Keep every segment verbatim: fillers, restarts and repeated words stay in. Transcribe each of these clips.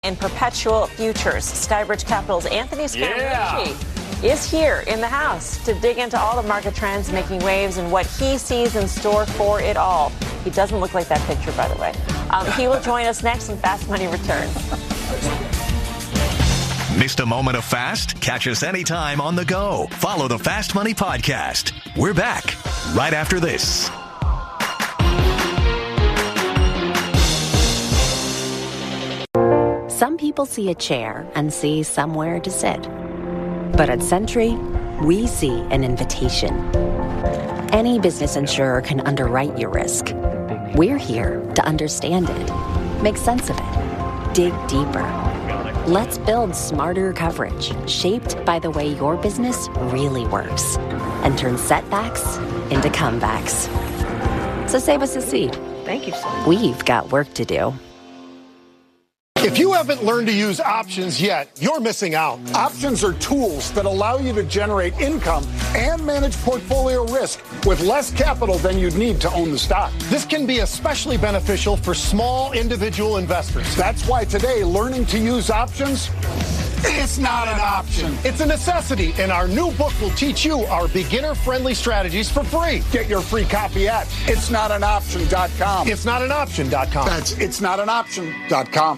In Perpetual Futures, Skybridge Capital's Anthony Scaramucci yeah. is here in the house to dig into all the market trends making waves and what he sees in store for it all. He doesn't look like that picture, by the way. Um, he will join us next when Fast Money returns. Missed a moment of Fast? Catch us anytime on the go. Follow the Fast Money Podcast. We're back right after this. Some people see a chair and see somewhere to sit. But at Sentry, we see an invitation. Any business insurer can underwrite your risk. We're here to understand it, make sense of it, dig deeper. Let's build smarter coverage shaped by the way your business really works and turn setbacks into comebacks. So save us a seat. Thank you so much. We've got work to do. If you haven't learned to use options yet, you're missing out. Options are tools that allow you to generate income and manage portfolio risk with less capital than you'd need to own the stock. This can be especially beneficial for small individual investors. That's why today, learning to use options, it's not an option. It's a necessity, and our new book will teach you our beginner-friendly strategies for free. Get your free copy at it's not an option dot com. it's not an option dot com. That's it's not an option dot com.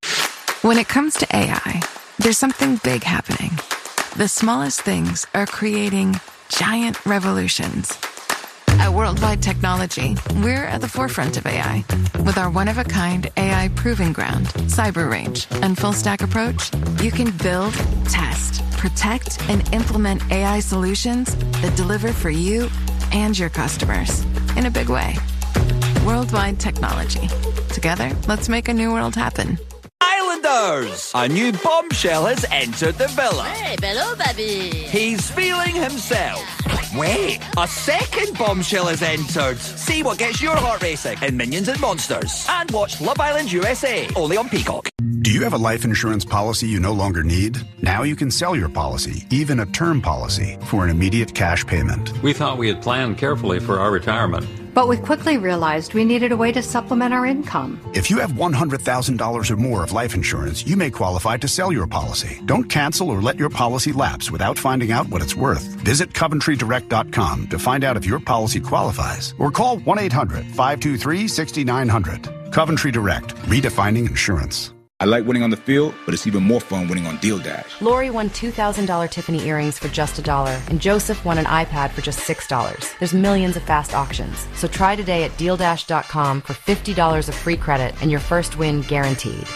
When it comes to A I, there's something big happening. The smallest things are creating giant revolutions. At Worldwide Technology, we're at the forefront of A I. With our one-of-a-kind A I proving ground, CyberRange, and full-stack approach, you can build, test, protect, and implement A I solutions that deliver for you and your customers in a big way. Worldwide Technology. Together, let's make a new world happen. Islanders! A new bombshell has entered the villa. Hey, hello, baby. He's feeling himself. Wait, a second bombshell has entered. See what gets your heart racing in Minions and Monsters. And watch Love Island U S A, only on Peacock. Do you have a life insurance policy you no longer need? Now you can sell your policy, even a term policy, for an immediate cash payment. We thought we had planned carefully for our retirement. But we quickly realized we needed a way to supplement our income. If you have one hundred thousand dollars or more of life insurance, you may qualify to sell your policy. Don't cancel or let your policy lapse without finding out what it's worth. Visit Coventry Direct dot com to find out if your policy qualifies, or call one eight hundred, five two three, six nine zero zero. Coventry Direct, redefining insurance. I like winning on the field, but it's even more fun winning on Deal Dash. Lori won two thousand dollars Tiffany earrings for just a dollar, and Joseph won an iPad for just six dollars. There's millions of fast auctions, so try today at deal dash dot com for fifty dollars of free credit and your first win guaranteed.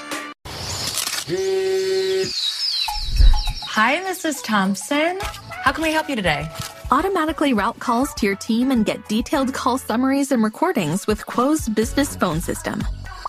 Hi, Missus Thompson. How can we help you today? Automatically route calls to your team and get detailed call summaries and recordings with Quo's business phone system.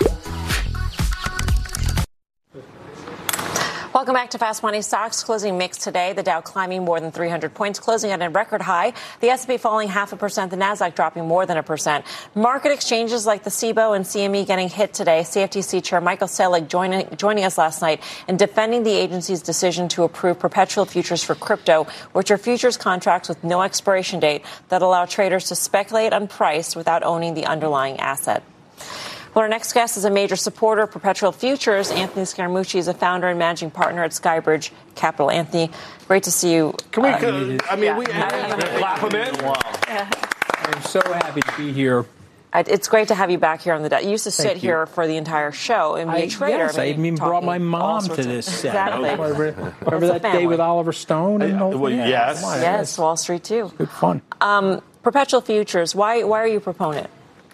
Welcome back to Fast Money. Stocks closing mixed today. The Dow climbing more than three hundred points, closing at a record high. The S and P falling half a percent. The Nasdaq dropping more than a percent. Market exchanges like the C B O and C M E getting hit today. C F T C Chair Michael Selig joining, joining us last night and defending the agency's decision to approve perpetual futures for crypto, which are futures contracts with no expiration date that allow traders to speculate on price without owning the underlying asset. Well, our next guest is a major supporter of perpetual futures. Anthony Scaramucci is a founder and managing partner at Skybridge Capital. Anthony, great to see you. Can we, uh, I mean, yeah. we clap a bit. Wow. I'm so happy to be here. It's great to have you back here on the desk. You used to sit Thank here you. for the entire show and be I, a trader. Yes, I, mean, I even brought my mom to this set. Exactly. Remember, remember that day with Oliver Stone? And uh, well, yeah, yes. Yes, Wall Street, too. Good fun. Um, perpetual futures, why, why are you a proponent?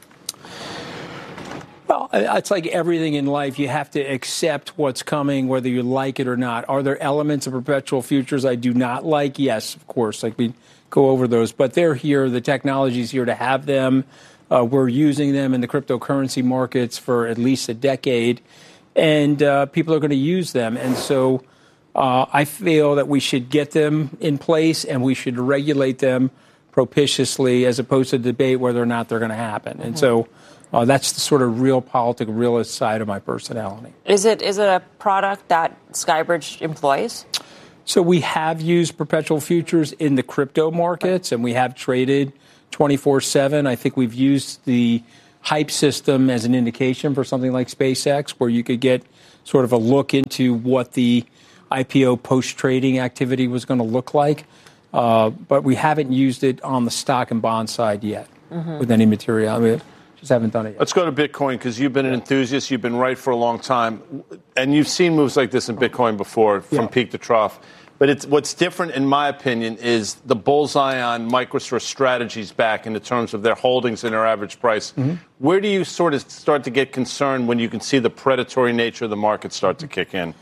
Well, it's like everything in life. You have to accept what's coming, whether you like it or not. Are there elements of perpetual futures I do not like? Yes, of course. Like we go over those. But they're here. The technology's here to have them. Uh, we're using them in the cryptocurrency markets for at least a decade. And uh, people are going to use them. And so uh, I feel that we should get them in place and we should regulate them propitiously as opposed to debate whether or not they're going to happen. Mm-hmm. And so Uh, that's the sort of real politic, realist side of my personality. Is it is it a product that Skybridge employs? So we have used perpetual futures in the crypto markets, and we have traded twenty-four seven. I think we've used the hype system as an indication for something like SpaceX, where you could get sort of a look into what the I P O post-trading activity was going to look like. Uh, but we haven't used it on the stock and bond side yet mm-hmm. with any material. I mean, just haven't done it yet. Let's go to Bitcoin because you've been an enthusiast. You've been right for a long time. And you've seen moves like this in Bitcoin before from yeah. peak to trough. But it's what's different, in my opinion, is the bullseye on MicroStrategies back in the terms of their holdings and their average price. Mm-hmm. Where do you sort of start to get concerned when you can see the predatory nature of the market start to kick in?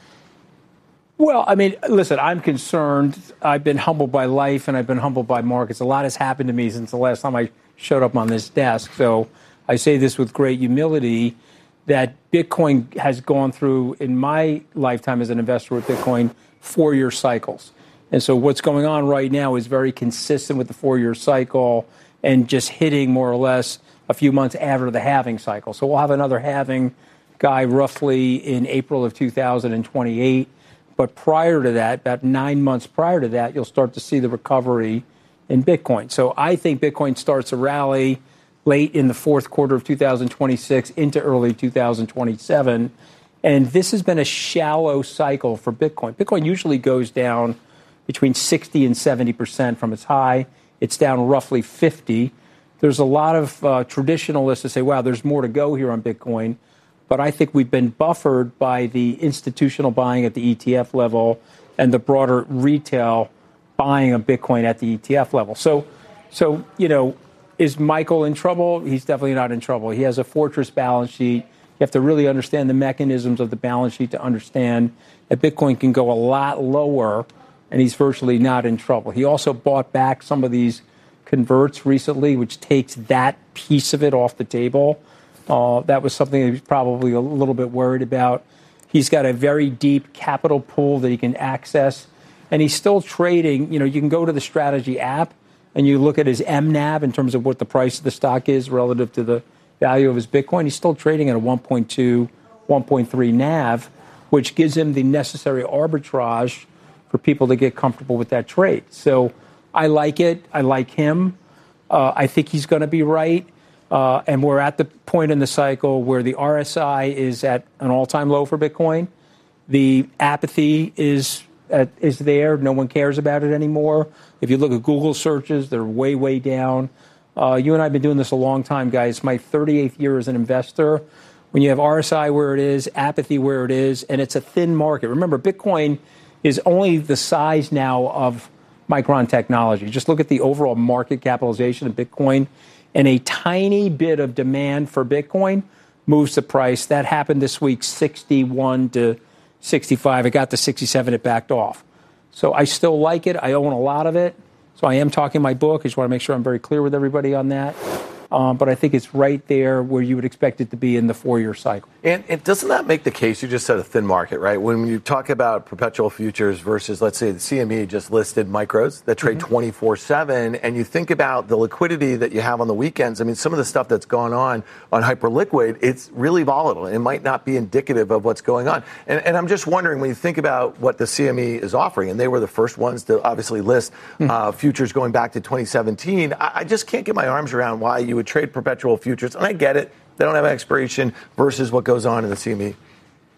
Well, I mean, listen, I'm concerned. I've been humbled by life and I've been humbled by markets. A lot has happened to me since the last time I showed up on this desk. So I say this with great humility that Bitcoin has gone through, in my lifetime as an investor with Bitcoin, four-year cycles. And so what's going on right now is very consistent with the four-year cycle and just hitting more or less a few months after the halving cycle. So we'll have another halving guy roughly in April of two thousand twenty-eight. But prior to that, about nine months prior to that, you'll start to see the recovery in Bitcoin. So I think Bitcoin starts a rally late in the fourth quarter of two thousand twenty-six into early two thousand twenty-seven. And this has been a shallow cycle for Bitcoin. Bitcoin usually goes down between sixty and seventy percent from its high. It's down roughly fifty. There's a lot of uh, traditionalists that say, wow, there's more to go here on Bitcoin. But I think we've been buffered by the institutional buying at the E T F level and the broader retail buying of Bitcoin at the E T F level. So, so you know, is Michael in trouble? He's definitely not in trouble. He has a fortress balance sheet. You have to really understand the mechanisms of the balance sheet to understand that Bitcoin can go a lot lower, and he's virtually not in trouble. He also bought back some of these converts recently, which takes that piece of it off the table. Uh, that was something that he was probably a little bit worried about. He's got a very deep capital pool that he can access, and he's still trading. You know, you can go to the Strategy app, and you look at his M NAV in terms of what the price of the stock is relative to the value of his Bitcoin. He's still trading at a one point two, one point three N A V, which gives him the necessary arbitrage for people to get comfortable with that trade. So I like it. I like him. Uh, I think he's going to be right. Uh, and we're at the point in the cycle where the R S I is at an all-time low for Bitcoin. The apathy is at, is there. No one cares about it anymore. If you look at Google searches, they're way, way down. Uh, you and I have been doing this a long time, guys. It's my thirty-eighth year as an investor. When you have R S I where it is, apathy where it is, and it's a thin market. Remember, Bitcoin is only the size now of Micron Technology. Just look at the overall market capitalization of Bitcoin, and a tiny bit of demand for Bitcoin moves the price. That happened this week, sixty-one to sixty-five. It got to sixty-seven. It backed off. So I still like it. I own a lot of it. So I am talking my book. I just want to make sure I'm very clear with everybody on that. Um, but I think it's right there where you would expect it to be in the four-year cycle. And, and doesn't that make the case? You just said a thin market, right? When you talk about perpetual futures versus, let's say, the C M E just listed micros that trade mm-hmm. twenty-four seven, and you think about the liquidity that you have on the weekends. I mean, some of the stuff that's gone on on Hyperliquid, it's really volatile. It might not be indicative of what's going on. And, and I'm just wondering, when you think about what the C M E is offering, and they were the first ones to obviously list mm-hmm. uh, futures going back to twenty seventeen, I, I just can't get my arms around why you would trade perpetual futures. And I get it. They don't have expiration versus what goes on in the C M E.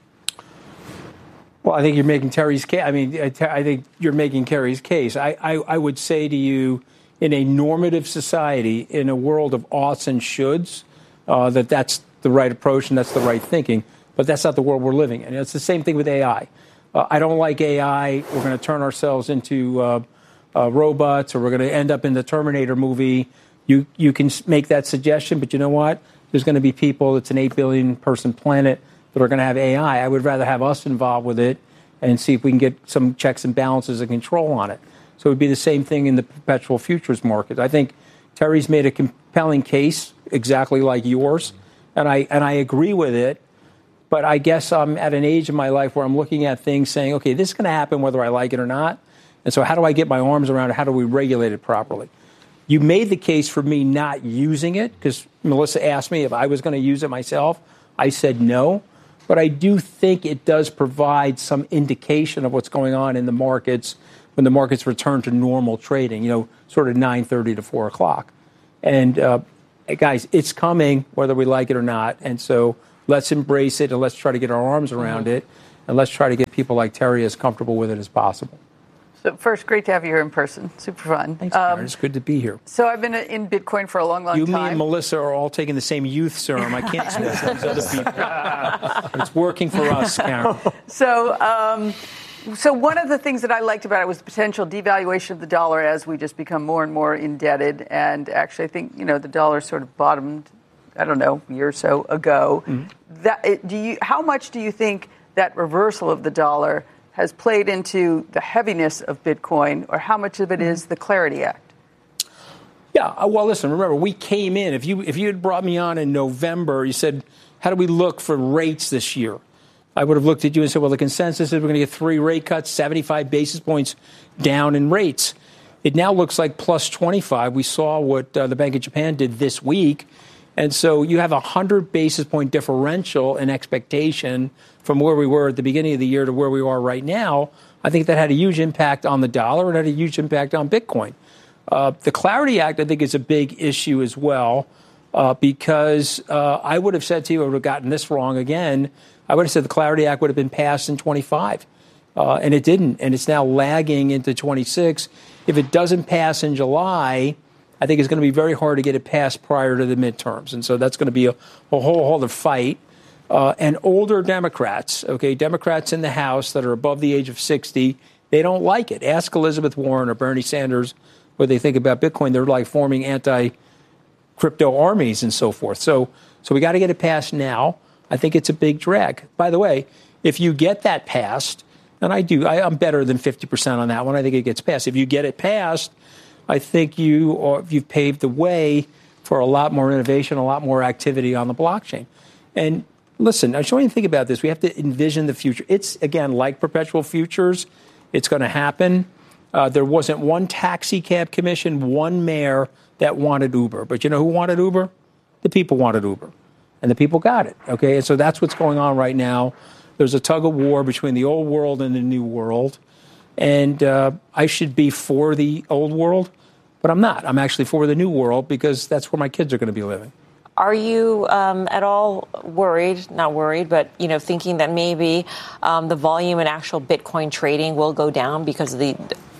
Well, I think you're making Terry's case. I mean, I think you're making Terry's case. I, I, I would say to you, in a normative society, in a world of oughts and shoulds, uh, that that's the right approach and that's the right thinking. But that's not the world we're living in. It's the same thing with A I. Uh, I don't like A I. We're going to turn ourselves into uh, uh, robots, or we're going to end up in the Terminator movie. You you can make that suggestion, but you know what? There's going to be people, it's an eight billion person planet, that are going to have A I. I would rather have us involved with it and see if we can get some checks and balances and control on it. So it would be the same thing in the perpetual futures market. I think Terry's made a compelling case, exactly like yours, and I and I agree with it. But I guess I'm at an age in my life where I'm looking at things saying, okay, this is going to happen whether I like it or not. And so how do I get my arms around it? How do we regulate it properly? You made the case for me not using it, because Melissa asked me if I was going to use it myself. I said no. But I do think it does provide some indication of what's going on in the markets when the markets return to normal trading, you know, sort of nine thirty to four o'clock. And, uh, guys, it's coming whether we like it or not. And so let's embrace it and let's try to get our arms around mm-hmm. it, and let's try to get people like Terry as comfortable with it as possible. So first, great to have you here in person. Super fun. Thanks, Karen. Um, it's good to be here. So I've been in Bitcoin for a long, long you, time. You, me, and Melissa are all taking the same youth serum. I can't sniff those other people. It's working for us, Karen. So, um, so one of the things that I liked about it was the potential devaluation of the dollar as we just become more and more indebted. And actually, I think you know the dollar sort of bottomed, I don't know, a year or so ago. Mm-hmm. That do you? How much do you think that reversal of the dollar has played into the heaviness of Bitcoin, or how much of it is the Clarity Act? Yeah, well, listen, remember, we came in. If you if you had brought me on in November, you said, how do we look for rates this year? I would have looked at you and said, well, the consensus is we're going to get three rate cuts, seventy-five basis points down in rates. It now looks like plus twenty-five. We saw what uh, the Bank of Japan did this week. And so you have a one hundred basis point differential in expectation from where we were at the beginning of the year to where we are right now. I think that had a huge impact on the dollar and had a huge impact on Bitcoin. Uh, the Clarity Act, I think, is a big issue as well uh, because uh, I would have said to you, I would have gotten this wrong again. I would have said the Clarity Act would have been passed in twenty-five, uh, and it didn't. And it's now lagging into twenty-six. If it doesn't pass in July, I think it's going to be very hard to get it passed prior to the midterms. And so that's going to be a, a whole other fight. Uh, and older Democrats, okay, Democrats in the House that are above the age of sixty, they don't like it. Ask Elizabeth Warren or Bernie Sanders what they think about Bitcoin. They're like forming anti-crypto armies and so forth. So, so we got to get it passed now. I think it's a big drag. By the way, if you get that passed, and I do, I, I'm better than fifty percent on that one. I think it gets passed. If you get it passed, I think you or you've paved the way for a lot more innovation, a lot more activity on the blockchain. And listen, I just want you to think about this. We have to envision the future. It's, again, like perpetual futures. It's going to happen. Uh, there wasn't one taxi cab commission, one mayor that wanted Uber. But you know who wanted Uber? The people wanted Uber. And the people got it. Okay, and so that's what's going on right now. There's a tug of war between the old world and the new world. And uh, I should be for the old world, but I'm not. I'm actually for the new world because that's where my kids are going to be living. Are you um, at all worried, not worried, but, you know, thinking that maybe um, the volume in actual Bitcoin trading will go down because of the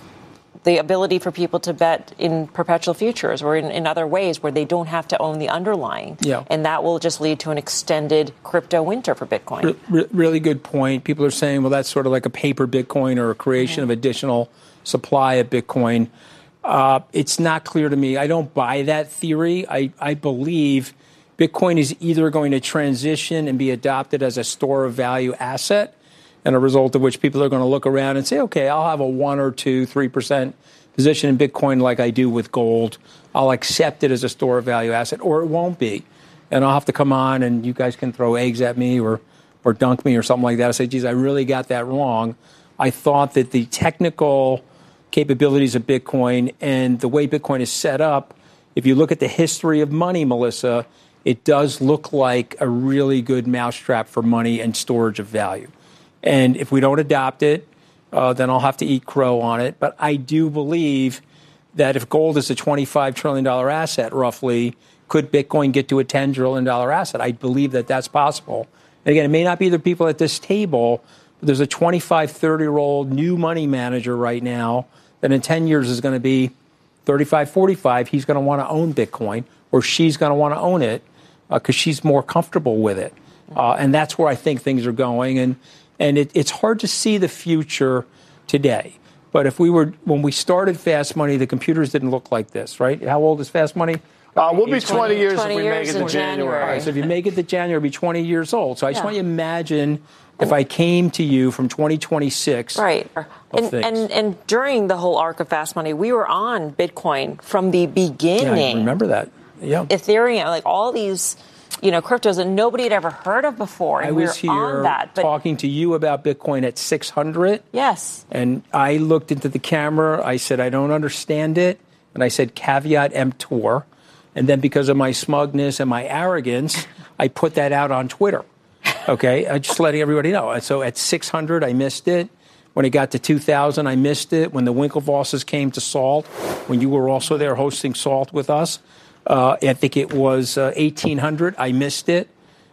the ability for people to bet in perpetual futures or in, in other ways where they don't have to own the underlying? Yeah. And that will just lead to an extended crypto winter for Bitcoin. Re- re- really good point. People are saying, well, that's sort of like a paper Bitcoin or a creation mm-hmm. of additional supply of Bitcoin. Uh, it's not clear to me. I don't buy that theory. I, I believe Bitcoin is either going to transition and be adopted as a store of value asset, and a result of which people are going to look around and say, okay, I'll have a one or two, three percent position in Bitcoin like I do with gold. I'll accept it as a store of value asset, or it won't be. And I'll have to come on and you guys can throw eggs at me or, or dunk me or something like that. I say, geez, I really got that wrong. I thought that the technical capabilities of Bitcoin and the way Bitcoin is set up, if you look at the history of money, Melissa, it does look like a really good mousetrap for money and storage of value. And if we don't adopt it, uh, then I'll have to eat crow on it. But I do believe that if gold is a twenty-five trillion dollars asset, roughly, could Bitcoin get to a ten trillion dollars asset? I believe that that's possible. And again, it may not be the people at this table, but there's a twenty-five, thirty-year-old new money manager right now that in ten years is going to be thirty-five, forty-five. He's going to want to own Bitcoin, or she's going to want to own it because uh, she's more comfortable with it. Uh, and that's where I think things are going. And And it, it's hard to see the future today. But if we were, when we started Fast Money, the computers didn't look like this, right? How old is Fast Money? Uh, we'll be twenty years if we make it to January. January. All right, so if you make it to January, it'll be twenty years old. So I just yeah. want you to imagine if I came to you from twenty twenty-six. Right. And, and and during the whole arc of Fast Money, we were on Bitcoin from the beginning. Yeah, I remember that. Yeah. Ethereum, like all these, you know, cryptos that nobody had ever heard of before. And I was we were here on that, but talking to you about Bitcoin at six hundred. Yes. And I looked into the camera. I said, I don't understand it. And I said, caveat emptor. And then because of my smugness and my arrogance, I put that out on Twitter. Okay, I just letting everybody know. So at six hundred, I missed it. When it got to two thousand, I missed it. When the Winklevosses came to Salt, when you were also there hosting Salt with us, uh, I think it was uh, eighteen hundred. I missed it.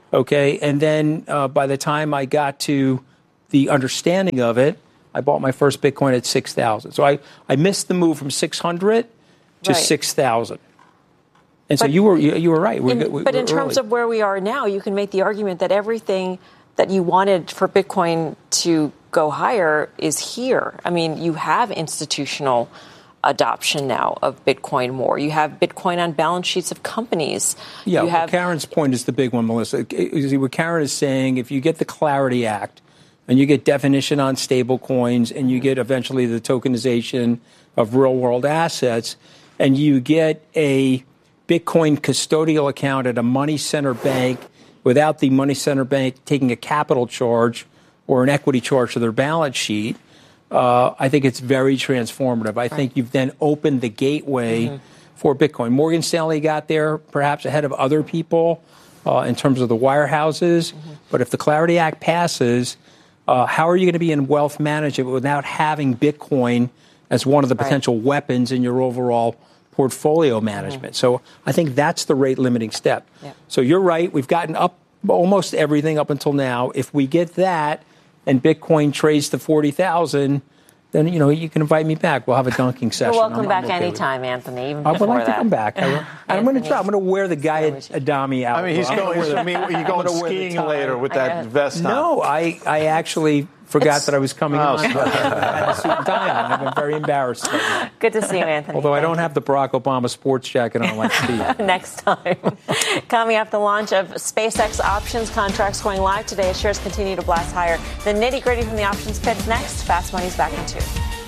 Okay, and then uh, by the time I got to the understanding of it, I bought my first Bitcoin at six thousand. So I, I missed the move from six hundred to Right. six thousand. And so But- you were you, you were right. We're, In- we- but we're in terms early. of where we are now, you can make the argument that everything that you wanted for Bitcoin to go higher is here. I mean, you have institutional adoption now of Bitcoin more. You have Bitcoin on balance sheets of companies. Yeah, you well, have Karen's point is the big one, Melissa. You see, what Karen is saying, if you get the Clarity Act and you get definition on stable coins and you get eventually the tokenization of real world assets and you get a Bitcoin custodial account at a money center bank without the money center bank taking a capital charge or an equity charge to their balance sheet, uh, I think it's very transformative. I think you've then opened the gateway Mm-hmm. for Bitcoin. Morgan Stanley got there perhaps ahead of other people uh, in terms of the wirehouses. Mm-hmm. But if the Clarity Act passes, uh, how are you going to be in wealth management without having Bitcoin as one of the potential weapons in your overall portfolio management? So I think that's the rate limiting step. Yeah. So you're right. We've gotten up almost everything up until now. If we get that and Bitcoin trades to forty thousand, then, you know, you can invite me back. We'll have a dunking session. You're welcome I'm- back I'm okay with it. anytime, Anthony. Even I would before like to that. come back. I, and I'm going to try. I'm going to wear the guy Adami out. I mean, he's I'm gonna going, wear the- I mean, you're I'm going gonna wear the skiing tie. later with that vest on. No, I, I actually forgot It's- that I was coming Oh, on. sorry. I had a suit and tie on. I've been very embarrassed. Right now. Good to see you, Anthony. Although I Thank don't have the Barack Obama sports jacket on like Steve. Next time. Coming up, the launch of SpaceX options contracts going live today as shares continue to blast higher. The nitty gritty from the options pits next. Fast Money's back in two.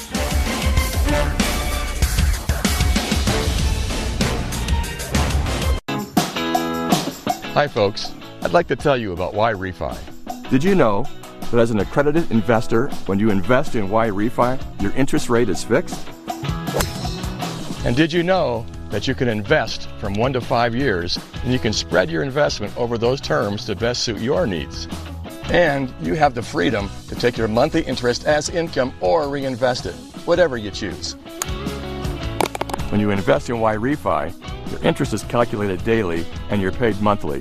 Hi, folks. I'd like to tell you about Y-Refi. Did you know that as an accredited investor, when you invest in Y-Refi, your interest rate is fixed? And did you know that you can invest from one to five years and you can spread your investment over those terms to best suit your needs? And you have the freedom to take your monthly interest as income or reinvest it, whatever you choose. When you invest in Y-Refi, your interest is calculated daily and you're paid monthly.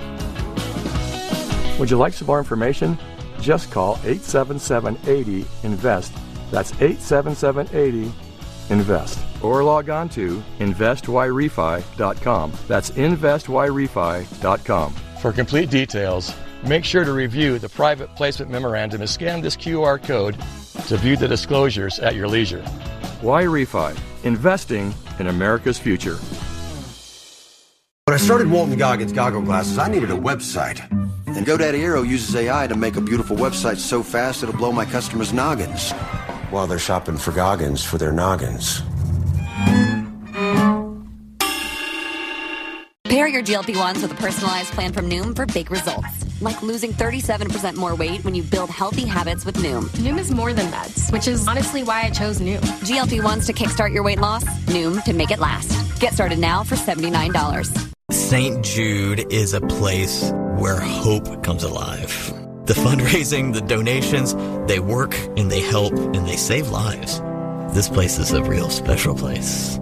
Would you like some more information? Just call eight seven seven, eight zero, INVEST. That's eight seven seven, eight zero, INVEST. Or log on to invest y refi dot com. That's invest y refi dot com. For complete details, make sure to review the private placement memorandum and scan this Q R code to view the disclosures at your leisure. Y-Refi, investing in America's future. When I started Walton Goggins Goggle Glasses, I needed a website. And GoDaddy Aero uses A I to make a beautiful website so fast it'll blow my customers' noggins while they're shopping for Goggins for their noggins. Pair your G L P ones with a personalized plan from Noom for big results. Like losing thirty-seven percent more weight when you build healthy habits with Noom. Noom is more than meds, which is honestly why I chose Noom. G L P ones to kickstart your weight loss, Noom to make it last. Get started now for seventy-nine dollars. Saint Jude is a place where hope comes alive. The fundraising, the donations, they work and they help and they save lives. This place is a real special place.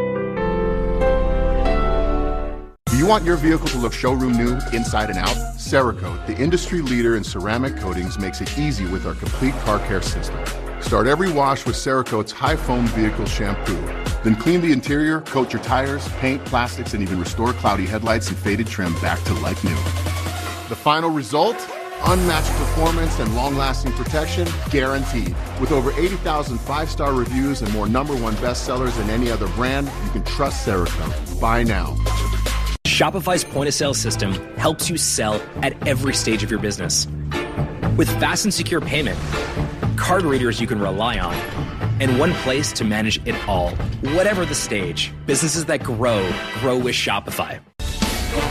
Do you want your vehicle to look showroom new, inside and out? Cerakote, the industry leader in ceramic coatings, makes it easy with our complete car care system. Start every wash with Cerakote's high foam vehicle shampoo. Then clean the interior, coat your tires, paint, plastics, and even restore cloudy headlights and faded trim back to like new. The final result? Unmatched performance and long-lasting protection guaranteed. With over eighty thousand five-star reviews and more number one bestsellers than any other brand, you can trust Cerakote. Buy now. Shopify's point-of-sale system helps you sell at every stage of your business. With fast and secure payment, card readers you can rely on, and one place to manage it all. Whatever the stage, businesses that grow, grow with Shopify.